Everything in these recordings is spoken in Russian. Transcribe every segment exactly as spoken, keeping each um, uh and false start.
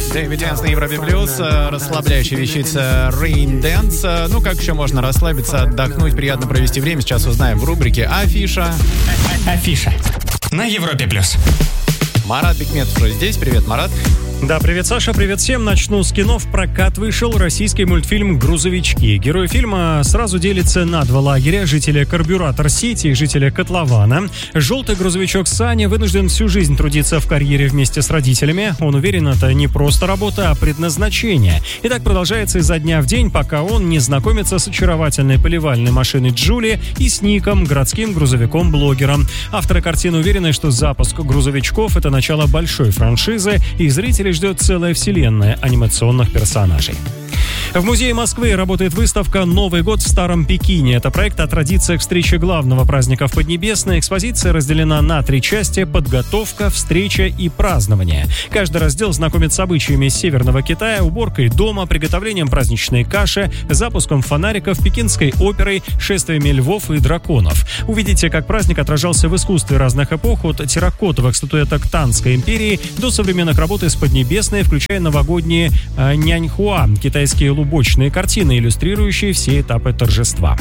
Дэвид Дэнс на Европе Плюс, расслабляющая вещица Rain Dance. Ну, как еще можно расслабиться, отдохнуть, приятно провести время, сейчас узнаем в рубрике «Афиша». Афиша на Европе Плюс. Марат Бекметов уже здесь. Привет, Марат. Да, привет, Саша, привет всем. Начну с кино. В прокат вышел российский мультфильм «Грузовички». Герои фильма сразу делятся на два лагеря: жители Карбюратор-Сити и жители Котлована. Желтый грузовичок Саня вынужден всю жизнь трудиться в карьере вместе с родителями. Он уверен, это не просто работа, а предназначение. И так продолжается изо дня в день, пока он не знакомится с очаровательной поливальной машиной Джули и с Ником, городским грузовиком-блогером. Авторы картины уверены, что запуск грузовичков — это начало большой франшизы, и зрители ждет целая вселенная анимационных персонажей. В Музее Москвы работает выставка «Новый год в Старом Пекине». Это проект о традициях встречи главного праздника в Поднебесной. Экспозиция разделена на три части: подготовка, встреча и празднование. Каждый раздел знакомит с обычаями Северного Китая, уборкой дома, приготовлением праздничной каши, запуском фонариков, пекинской оперой, шествиями львов и драконов. Увидите, как праздник отражался в искусстве разных эпох, от терракотовых статуэток Танской империи до современных работ из Поднебесной, включая новогодние э, няньхуа, китайские лубочные картины, иллюстрирующие все этапы торжества.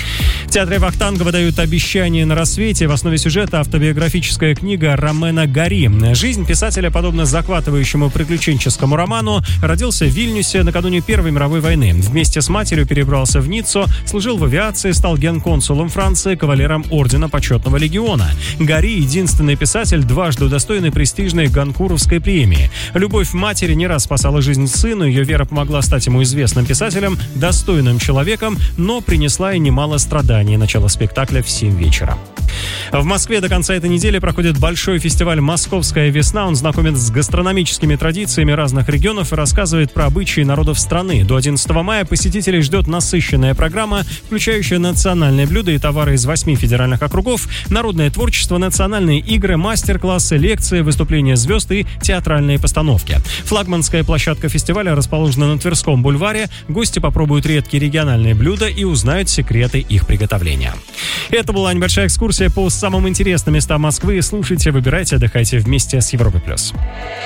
В театре Вахтангова дают обещание на рассвете. В основе сюжета автобиографическая книга Ромена Гори. Жизнь писателя, подобно захватывающему приключенческому роману, родился в Вильнюсе накануне Первой мировой войны. Вместе с матерью перебрался в Ниццу, служил в авиации, стал генконсулом Франции, кавалером Ордена Почетного Легиона. Гори — единственный писатель, дважды удостоенный престижной Гонкуровской премии. Любовь матери не раз спасала жизнь сыну, ее вера помогла стать ему известным писателем, достойным человеком, но принесла и немало страданий. Начало спектакля в семь вечера. В Москве до конца этой недели проходит большой фестиваль «Московская весна». Он знакомит с гастрономическими традициями разных регионов и рассказывает про обычаи народов страны. До одиннадцатого мая посетителей ждет насыщенная программа, включающая национальные блюда и товары из восьми федеральных округов, народное творчество, национальные игры, мастер-классы, лекции, выступления звезд и театральные постановки. Флагманская площадка фестиваля расположена на Тверском бульваре. Гости попробуют редкие региональные блюда и узнают секреты их приготовления. Это была небольшая экскурсия по самым интересным местам Москвы. Слушайте, выбирайте, отдыхайте вместе с Европой+.